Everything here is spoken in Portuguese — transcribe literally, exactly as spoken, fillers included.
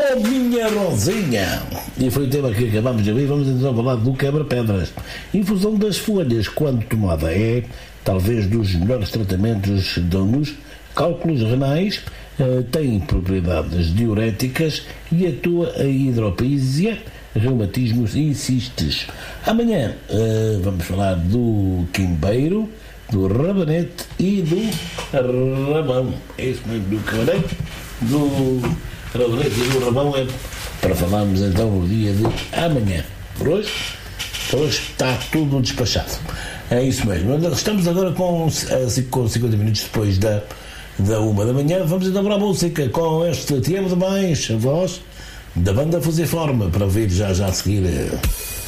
Oh, minha Rosinha! E foi o tema que acabámos de ouvir. Vamos então falar do quebra-pedras. Infusão das folhas, quando tomada, é talvez dos melhores tratamentos dão-nos cálculos renais, eh, tem propriedades diuréticas e atua a hidropisia, reumatismos e cistes. Amanhã eh, vamos falar do quimbeiro, do rabanete e do rabão. É isso mesmo, do cabanete, do rabanete e do rabão, é para falarmos então no dia de amanhã. Por hoje, por hoje está tudo despachado. É isso mesmo. Estamos agora com, com cinquenta minutos depois da, da uma da manhã. Vamos então para a música com este Te Amo Demais, a voz da banda Fusiforme, para ouvir já já a seguir.